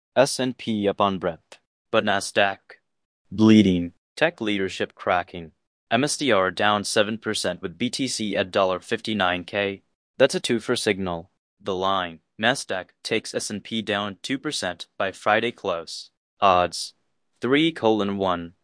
S&P up on breadth, but Nasdaq bleeding. Tech leadership cracking. MSTR down 7% with BTC at $59K. That's a 2 for signal. The line. Nasdaq takes S&P down 2% by Friday close. Odds 3:1.